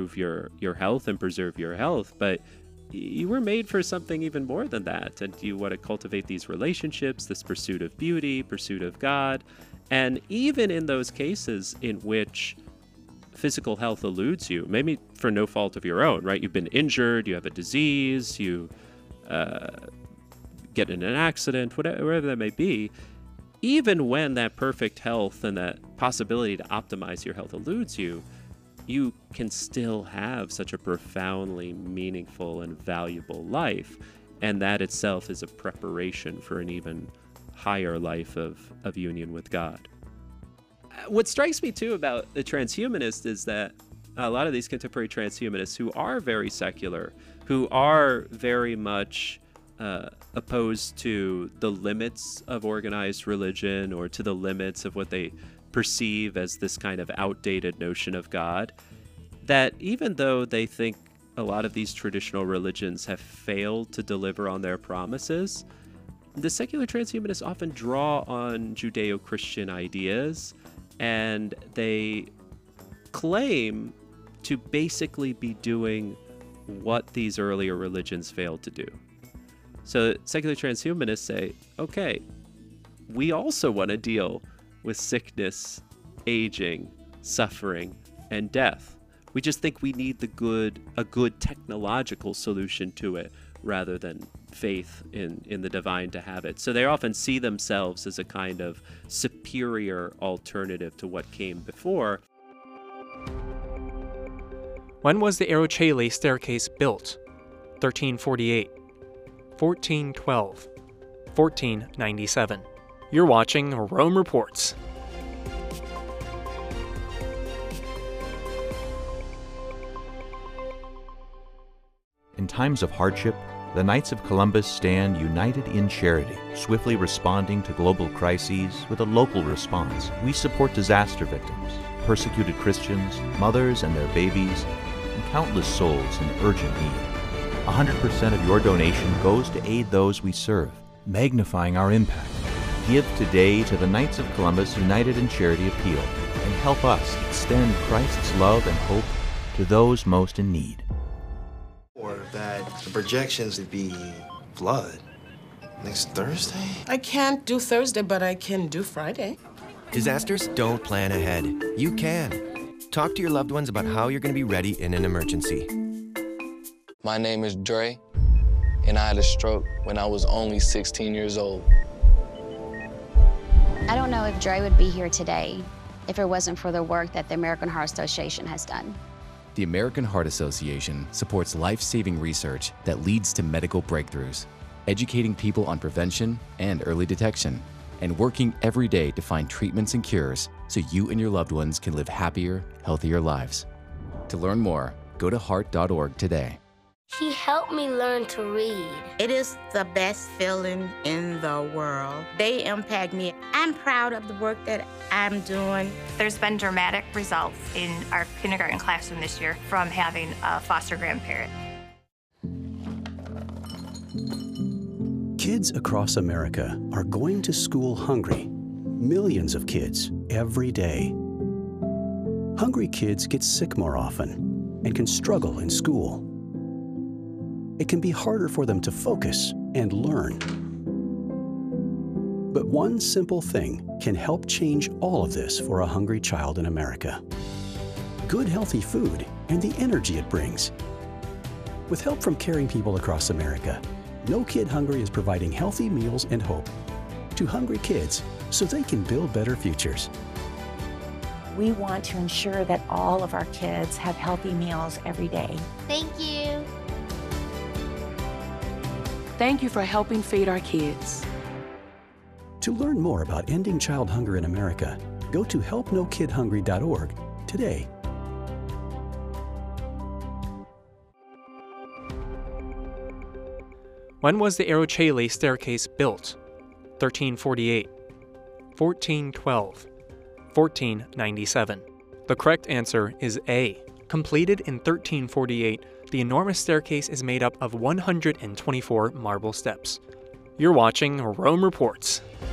improve your health and preserve your health, but you were made for something even more than that. And you want to cultivate these relationships, this pursuit of beauty, pursuit of God. And even in those cases in which physical health eludes you, maybe for no fault of your own, right? You've been injured, you have a disease, you get in an accident, whatever that may be. Even when that perfect health and that possibility to optimize your health eludes you, you can still have such a profoundly meaningful and valuable life. And that itself is a preparation for an even higher life of union with God. What strikes me too about the transhumanist is that a lot of these contemporary transhumanists who are very secular, who are very much opposed to the limits of organized religion or to the limits of what they perceive as this kind of outdated notion of God, that even though they think a lot of these traditional religions have failed to deliver on their promises, the secular transhumanists often draw on Judeo-Christian ideas, and they claim to basically be doing what these earlier religions failed to do. So secular transhumanists say, okay, we also want to deal with sickness, aging, suffering, and death. We just think we need a good technological solution to it rather than faith in the divine to have it. So they often see themselves as a kind of superior alternative to what came before. When was the Araceli staircase built? 1348, 1412, 1497. You're watching Rome Reports. In times of hardship, the Knights of Columbus stand united in charity, swiftly responding to global crises with a local response. We support disaster victims, persecuted Christians, mothers and their babies, and countless souls in urgent need. 100% of your donation goes to aid those we serve, magnifying our impact. Give today to the Knights of Columbus United in Charity Appeal and help us extend Christ's love and hope to those most in need. Or that the projections would be flood next Thursday? I can't do Thursday, but I can do Friday. Disasters don't plan ahead. You can. Talk to your loved ones about how you're going to be ready in an emergency. My name is Dre, and I had a stroke when I was only 16 years old. I don't know if Dre would be here today if it wasn't for the work that the American Heart Association has done. The American Heart Association supports life-saving research that leads to medical breakthroughs, educating people on prevention and early detection, and working every day to find treatments and cures so you and your loved ones can live happier, healthier lives. To learn more, go to heart.org today. He helped me learn to read. It is the best feeling in the world. They impact me. I'm proud of the work that I'm doing. There's been dramatic results in our kindergarten classroom this year from having a foster grandparent. Kids across America are going to school hungry. Millions of kids every day. Hungry kids get sick more often and can struggle in school. It can be harder for them to focus and learn. But one simple thing can help change all of this for a hungry child in America. Good, healthy food and the energy it brings. With help from caring people across America, No Kid Hungry is providing healthy meals and hope to hungry kids so they can build better futures. We want to ensure that all of our kids have healthy meals every day. Thank you. Thank you for helping feed our kids. To learn more about ending child hunger in America, go to helpnokidhungry.org today. When was the Araceli staircase built? 1348, 1412, 1497. The correct answer is A. Completed in 1348, the enormous staircase is made up of 124 marble steps. You're watching Rome Reports.